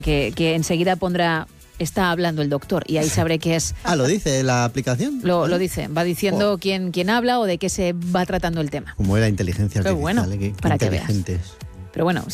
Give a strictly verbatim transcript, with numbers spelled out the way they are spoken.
que, que enseguida pondrá está hablando el doctor y ahí sabré qué es. Ah, ¿lo dice la aplicación? Lo, lo dice, va diciendo oh. quién, quién habla o de qué se va tratando el tema. Como era inteligencia artificial, Pero bueno, qué, qué para que veas. inteligentes. Pero bueno,